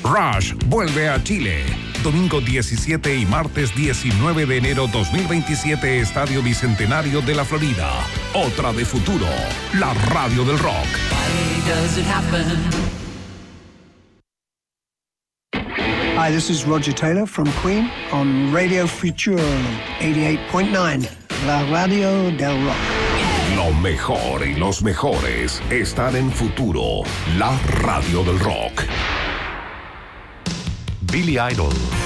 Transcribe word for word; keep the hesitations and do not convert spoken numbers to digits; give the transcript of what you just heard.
Rush vuelve a Chile. Domingo diecisiete y martes diecinueve de enero dos mil veintisiete, Estadio Bicentenario de la Florida. Otra de Futuro, la radio del rock. Why does it happen? Hi, this is Roger Taylor from Queen on Radio Futuro eighty-eight point nine, la radio del rock. Lo mejor y los mejores están en Futuro, la radio del rock. Billy Idol